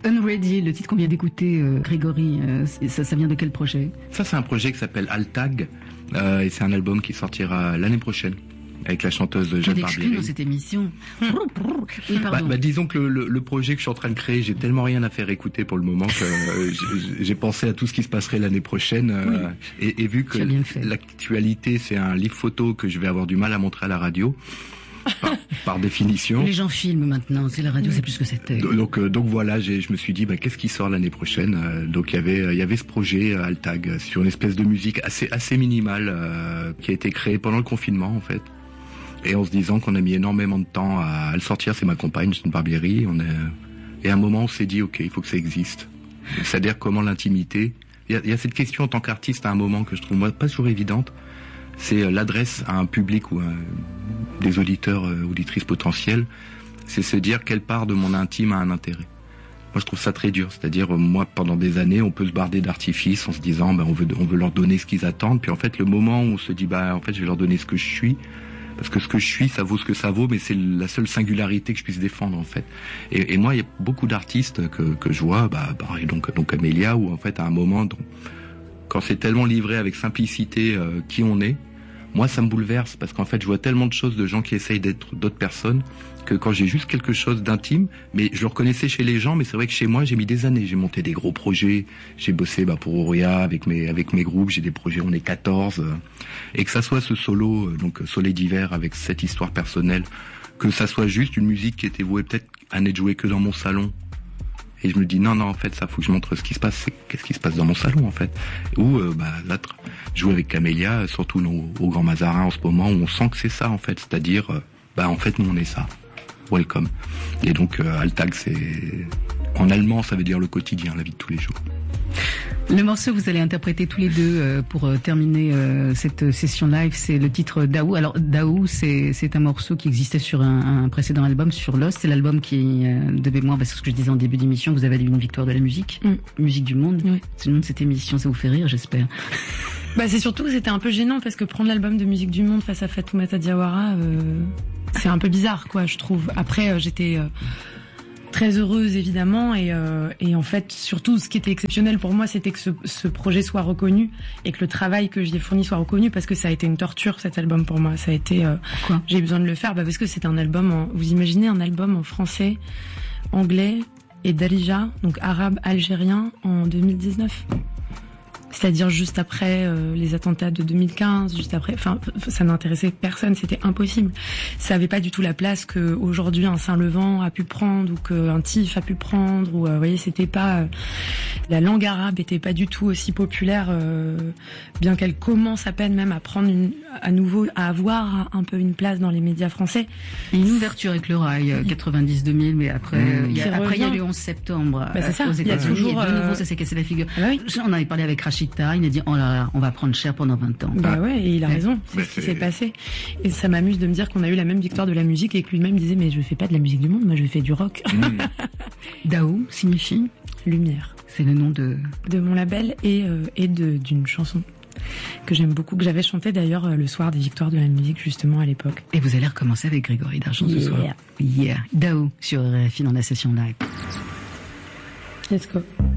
Unready, le titre qu'on vient d'écouter, Grégory, ça vient de quel projet? Ça, c'est un projet qui s'appelle Altag, et c'est un album qui sortira l'année prochaine, avec la chanteuse Jeanne Barbieri. Dans cette émission. Oui, pardon. Disons que le projet que je suis en train de créer, j'ai tellement rien à faire écouter pour le moment que j'ai pensé à tout ce qui se passerait l'année prochaine. Oui. Et vu que l'actualité, c'est un livre photo que je vais avoir du mal à montrer à la radio, par définition. Les gens filment maintenant, c'est la radio, c'est plus ce que c'était. Donc voilà, je me suis dit, qu'est-ce qui sort l'année prochaine? Donc il y avait ce projet Altag sur une espèce de musique assez minimale qui a été créée pendant le confinement en fait. Et en se disant qu'on a mis énormément de temps à le sortir, c'est ma compagne, Jeanne Barbieri. Et à un moment, on s'est dit, ok, il faut que ça existe. C'est-à-dire comment l'intimité. Il y a cette question en tant qu'artiste à un moment que je trouve moi pas toujours évidente. C'est l'adresse à un public ou des auditeurs, auditrices potentielles. C'est se dire quelle part de mon intime a un intérêt. Moi, je trouve ça très dur. C'est-à-dire, moi, pendant des années, on peut se barder d'artifice en se disant, on veut leur donner ce qu'ils attendent. Puis en fait, le moment où on se dit, en fait, je vais leur donner ce que je suis. Parce que ce que je suis, ça vaut ce que ça vaut, mais c'est la seule singularité que je puisse défendre, en fait. Et moi, il y a beaucoup d'artistes que je vois, donc Amélia, où en fait, à un moment, quand c'est tellement livré avec simplicité qui on est, moi, ça me bouleverse, parce qu'en fait, je vois tellement de choses de gens qui essayent d'être d'autres personnes, que quand j'ai juste quelque chose d'intime, mais je le reconnaissais chez les gens, mais c'est vrai que chez moi, j'ai mis des années. J'ai monté des gros projets, j'ai bossé pour Auria, avec mes groupes, j'ai des projets, on est 14, et que ça soit ce solo, donc Soleil d'hiver, avec cette histoire personnelle, que ça soit juste une musique qui était vouée peut-être à n'être jouée que dans mon salon. Et je me dis, non, en fait, ça, faut que je montre ce qui se passe, qu'est-ce qui se passe dans mon salon, en fait. Ou, là, jouer avec Camélia, surtout au Grand Mazarin en ce moment, où on sent que c'est ça, en fait. C'est-à-dire, en fait, nous, on est ça. Welcome. Et donc, Alltag, en allemand, ça veut dire le quotidien, la vie de tous les jours. Le morceau que vous allez interpréter tous les deux pour terminer cette session live, c'est le titre Daou. Alors Daou, c'est un morceau qui existait sur un précédent album, sur Lost. C'est l'album qui, de mémoire, parce que ce que je disais en début d'émission, vous avez eu une victoire de la musique, musique du monde. Oui. C'est le nom de cette émission, ça vous fait rire, j'espère. C'est surtout que c'était un peu gênant parce que prendre l'album de musique du monde face à Fatoumata Diawara, c'est un peu bizarre, quoi, je trouve. Après, j'étais très heureuse évidemment et en fait surtout ce qui était exceptionnel pour moi c'était que ce projet soit reconnu et que le travail que j'y ai fourni soit reconnu parce que ça a été une torture cet album pour moi. Ça a été j'ai besoin de le faire parce que c'est un album vous imaginez un album en français, anglais et darija, donc arabe algérien en 2019. C'est-à-dire juste après les attentats de 2015, juste après, ça n'intéressait personne, c'était impossible. Ça avait pas du tout la place que aujourd'hui un Saint-Levant a pu prendre ou qu'un TIF a pu prendre. Ou vous voyez, c'était pas la langue arabe était pas du tout aussi populaire, bien qu'elle commence à peine même à prendre à nouveau à avoir un peu une place dans les médias français. Une ouverture avec le rail 90-2000, mais après il y a le 11 septembre c'est ça. Aux États-Unis. Et de nouveau, ça s'est cassé la figure. Oui. On avait parlé avec Rachid. Il a dit, oh là là, on va prendre cher pendant 20 ans. Et il a raison, c'est ce qui s'est passé. Et ça m'amuse de me dire qu'on a eu la même victoire de la musique et que lui-même disait, mais je fais pas de la musique du monde, moi je fais du rock. Daou signifie lumière. C'est le nom de mon label et d'une chanson que j'aime beaucoup, que j'avais chanté d'ailleurs le soir des victoires de la musique justement à l'époque. Et vous allez recommencer avec Grégory Dargent ce soir. Daou sur RFI dans la session live. Let's go.